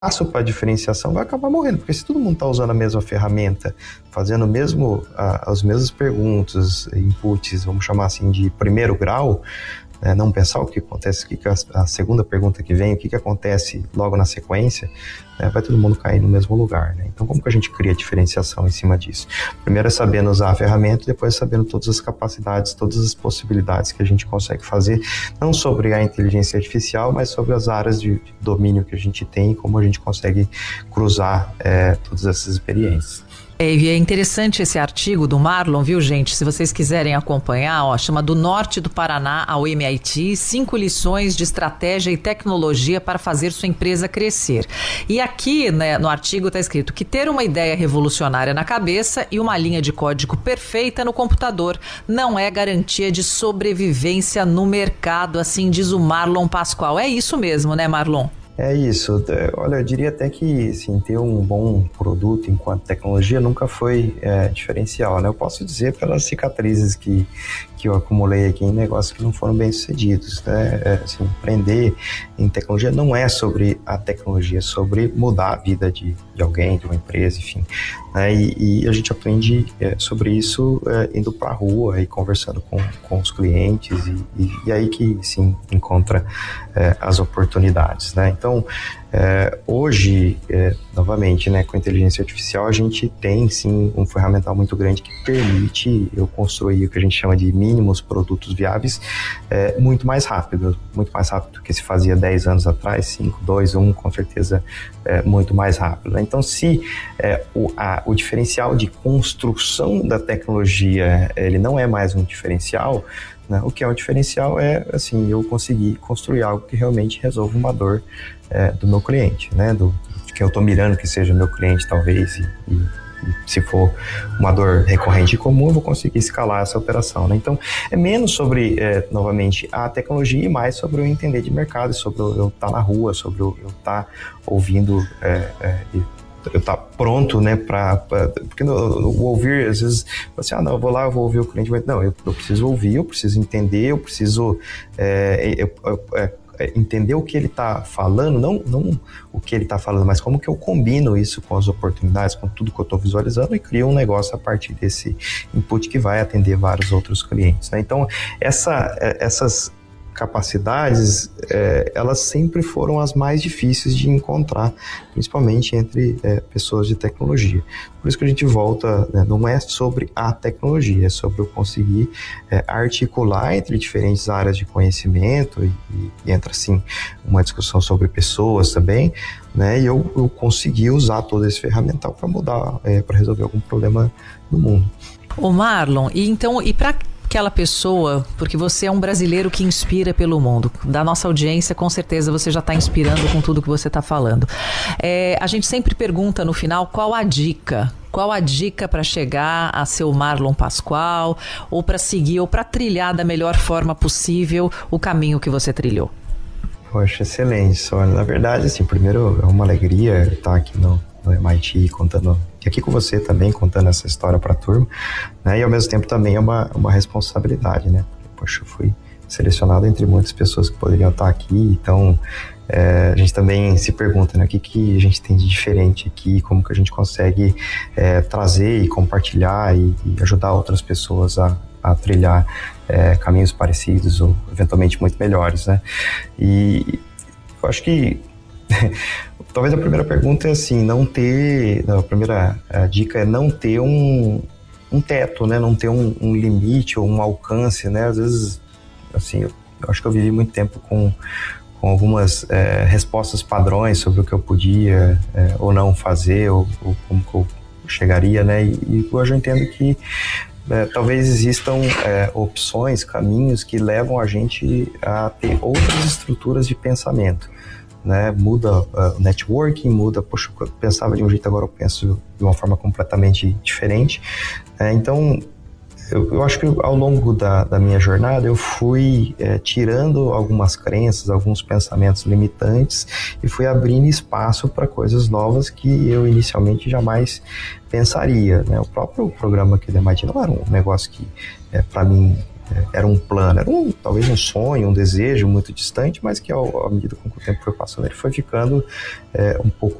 espaço para diferenciação vai acabar morrendo, porque se todo mundo está usando a mesma ferramenta, fazendo as mesmas perguntas, inputs, vamos chamar assim, de primeiro grau, não pensar o que acontece, a segunda pergunta que vem, o que acontece logo na sequência, vai todo mundo cair no mesmo lugar, né? Então, como que a gente cria diferenciação em cima disso? Primeiro é sabendo usar a ferramenta, depois sabendo todas as capacidades, todas as possibilidades que a gente consegue fazer, não sobre a inteligência artificial, mas sobre as áreas de domínio que a gente tem e como a gente consegue cruzar todas essas experiências. E é interessante esse artigo do Marlon, viu, gente? Se vocês quiserem acompanhar, chama Do Norte do Paraná ao MIT, 5 lições de estratégia e tecnologia para fazer sua empresa crescer. E aqui, né, no artigo está escrito que ter uma ideia revolucionária na cabeça e uma linha de código perfeita no computador não é garantia de sobrevivência no mercado, assim diz o Marlon Pascoal. É isso mesmo, né, Marlon? É isso. Olha, eu diria até que sim, ter um bom produto enquanto tecnologia nunca foi diferencial, né? Eu posso dizer pelas cicatrizes que eu acumulei aqui em negócios que não foram bem sucedidos, né? Assim, empreender em tecnologia não é sobre a tecnologia, é sobre mudar a vida de alguém, de uma empresa, enfim. Né? E a gente aprende sobre isso indo para a rua e conversando com os clientes e aí que sim encontra as oportunidades, né? Então, hoje, novamente, né, com a inteligência artificial, a gente tem, sim, um ferramental muito grande que permite eu construir o que a gente chama de mínimos produtos viáveis muito mais rápido do que se fazia 10 anos atrás, 5, 2, 1, com certeza muito mais rápido. Né? Então, se o diferencial de construção da tecnologia, ele não é mais um diferencial, né? O que é um diferencial é, assim, eu conseguir construir algo que realmente resolva uma dor do meu cliente, né? De quem eu estou mirando que seja meu cliente, talvez, e se for uma dor recorrente e comum, eu vou conseguir escalar essa operação, né? Então, é menos sobre, novamente, a tecnologia e mais sobre eu entender de mercado, sobre eu estar na rua, sobre eu estar ouvindo eu estar pronto, né, porque o ouvir, às vezes, assim, não, eu vou lá, eu vou ouvir o cliente, mas não, eu preciso ouvir, eu preciso entender, eu preciso entender o que ele está falando, não o que ele está falando, mas como que eu combino isso com as oportunidades, com tudo que eu estou visualizando e crio um negócio a partir desse input que vai atender vários outros clientes, né? Então, essas capacidades, elas sempre foram as mais difíceis de encontrar, principalmente entre pessoas de tecnologia. Por isso que a gente volta, né, não é sobre a tecnologia, é sobre eu conseguir articular entre diferentes áreas de conhecimento e entra, assim, uma discussão sobre pessoas também, né, e eu conseguir usar todo esse ferramental para mudar, para resolver algum problema no mundo. Ô Marlon, e para aquela pessoa, porque você é um brasileiro que inspira pelo mundo, da nossa audiência, com certeza você já está inspirando com tudo que você está falando. A gente sempre pergunta no final qual a dica para chegar a ser o Marlon Pascoal, ou para seguir, ou para trilhar da melhor forma possível o caminho que você trilhou. Poxa, excelente, Sônia. Na verdade, assim, primeiro é uma alegria estar aqui no MIT contando, e aqui com você também, contando essa história para a turma, né? E ao mesmo tempo também é uma responsabilidade, né? Poxa, eu fui selecionado entre muitas pessoas que poderiam estar aqui, então a gente também se pergunta, né, o que a gente tem de diferente aqui, como que a gente consegue trazer e compartilhar e ajudar outras pessoas a trilhar caminhos parecidos ou eventualmente muito melhores, né? E eu acho que talvez a primeira pergunta é assim, a primeira dica é não ter um teto, né? Não ter um limite ou um alcance, né? Às vezes, assim, eu acho que eu vivi muito tempo com algumas respostas padrões sobre o que eu podia ou não fazer, ou como que eu chegaria, né? E hoje eu entendo que talvez existam opções, caminhos que levam a gente a ter outras estruturas de pensamento, né? Muda o networking, poxa, eu pensava de um jeito, agora eu penso de uma forma completamente diferente. Então, eu acho que ao longo da minha jornada eu fui tirando algumas crenças, alguns pensamentos limitantes e fui abrindo espaço para coisas novas que eu inicialmente jamais pensaria, né? O próprio programa aqui da MIT não era um negócio que para mim era um plano, era talvez um sonho, um desejo muito distante, mas que à medida com que o tempo foi passando, ele foi ficando um pouco